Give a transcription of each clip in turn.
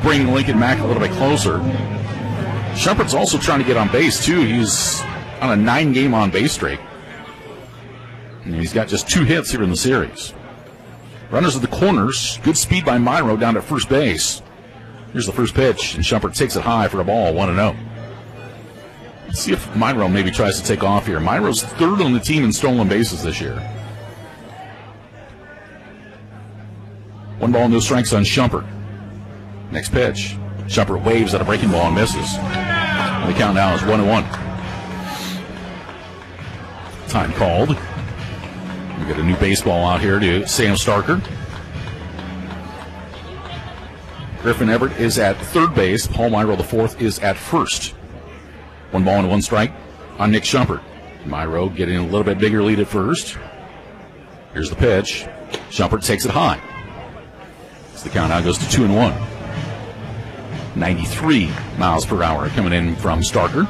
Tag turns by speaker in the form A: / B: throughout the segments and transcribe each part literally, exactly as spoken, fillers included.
A: bring Lincoln Mack a little bit closer. Shumpert's also trying to get on base, too. He's on a nine-game on-base streak. And he's got just two hits here in the series. Runners at the corners. Good speed by Myro down at first base. Here's the first pitch, and Shumpert takes it high for a ball, one and oh. Let's see if Myro maybe tries to take off here. Myro's third on the team in stolen bases this year. One ball, no strikes on Shumpert. Next pitch. Shumpert waves at a breaking ball and misses. And the count now is one and one. Time called. We got a new baseball out here to Sam Starker. Griffin Everett is at third base. Paul Myro, the fourth, is at first. One ball and one strike on Nick Shumpert. Myro getting a little bit bigger lead at first. Here's the pitch. Shumpert takes it high. As the count now goes to two and one. ninety-three miles per hour coming in from Starker.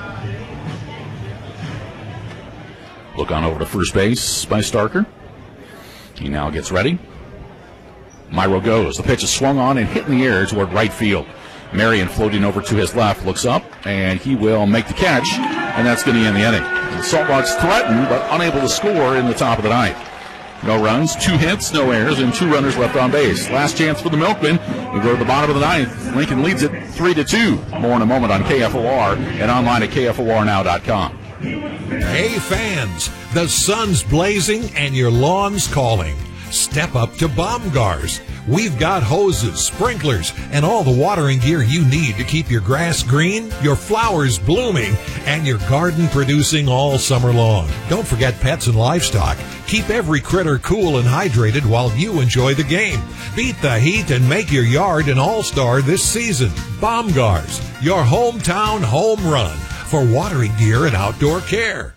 A: Look on over to first base by Starker. He now gets ready. Myro goes. The pitch is swung on and hit in the air toward right field. Marion floating over to his left, looks up, and he will make the catch, and that's going to end the inning. The Salt Dogs threatened, but unable to score in the top of the ninth. No runs, two hits, no errors, and two runners left on base. Last chance for the Milkmen. We go to the bottom of the ninth. Lincoln leads it three to two. More in a moment on K F O R and online at K F O R now dot com.
B: Hey fans, the sun's blazing and your lawn's calling. Step up to Baumgars. We've got hoses, sprinklers, and all the watering gear you need to keep your grass green, your flowers blooming, and your garden producing all summer long. Don't forget pets and livestock. Keep every critter cool and hydrated while you enjoy the game. Beat the heat and make your yard an all-star this season. Baumgars, your hometown home run for watering gear and outdoor care.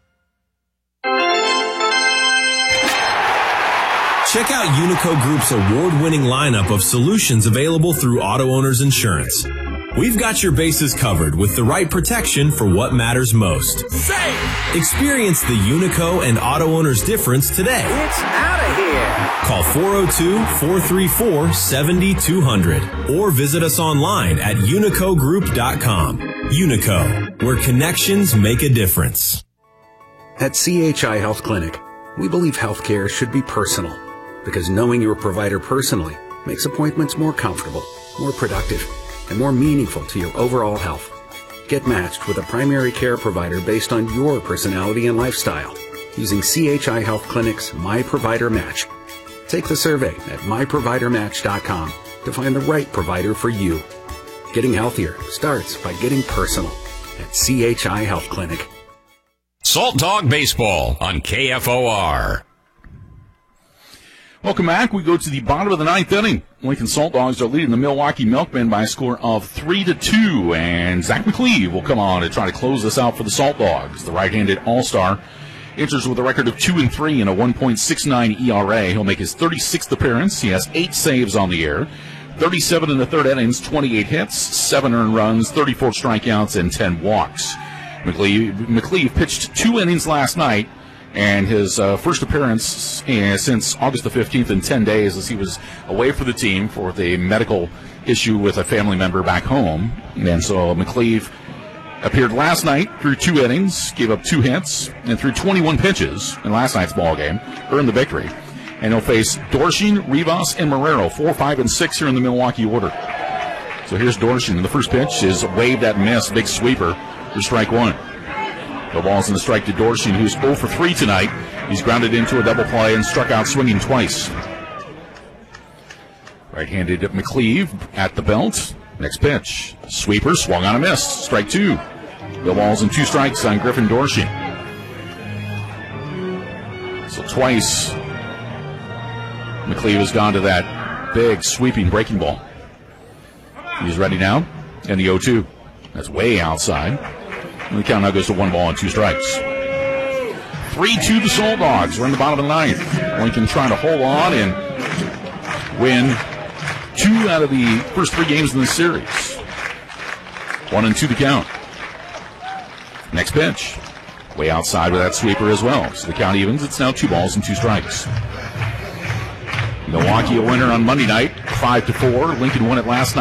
C: Check out Unico Group's award-winning lineup of solutions available through Auto Owners Insurance. We've got your bases covered with the right protection for what matters most.
D: Safe!
C: Experience the Unico and Auto Owners difference today.
D: It's out of here!
C: Call four oh two, four three four, seven two zero zero or visit us online at unico group dot com. Unico, where connections make a difference.
E: At C H I Health Clinic, we believe healthcare should be personal, because knowing your provider personally makes appointments more comfortable, more productive, and more meaningful to your overall health. Get matched with a primary care provider based on your personality and lifestyle using C H I Health Clinic's My Provider Match. Take the survey at my provider match dot com to find the right provider for you. Getting healthier starts by getting personal at C H I Health Clinic.
F: Salt Dog Baseball on K F O R.
A: Welcome back. We go to the bottom of the ninth inning. Lincoln Salt Dogs are leading the Milwaukee Milkmen by a score of three to two, and Zach McCleve will come on and try to close this out for the Salt Dogs. The right-handed All-Star enters with a record of two and three and a one point six nine E R A. He'll make his thirty-sixth appearance. He has eight saves on the year, thirty-seven in the third innings, twenty-eight hits, seven earned runs, thirty-four strikeouts, and ten walks. McCleve, McCleve pitched two innings last night, and his uh, first appearance uh, since August the fifteenth in ten days, as he was away for the team for the medical issue with a family member back home. And so McCleve appeared last night through two innings, gave up two hits, and through twenty-one pitches in last night's ball game, earned the victory. And he'll face Dorshin, Rivas, and Marrero, four, five, and six here in the Milwaukee order. So here's Dorshin. The first pitch is waved at miss, big sweeper for strike one. The ball's in the strike to Dorshin, who's oh for three tonight. He's grounded into a double play and struck out swinging twice. Right-handed McCleve at the belt. Next pitch. Sweeper, swung on a miss. Strike two. The ball's in two strikes on Griffin Dorshin. So twice, McCleve has gone to that big sweeping breaking ball. He's ready now. And the oh two. That's way outside. And the count now goes to one ball and two strikes. three two the Salt Dogs. We're in the bottom of the ninth. Lincoln trying to hold on and win two out of the first three games in the series. One and two to count. Next pitch. Way outside with that sweeper as well. So the count evens. It's now two balls and two strikes. Milwaukee a winner on Monday night, five to four. Lincoln won it last night.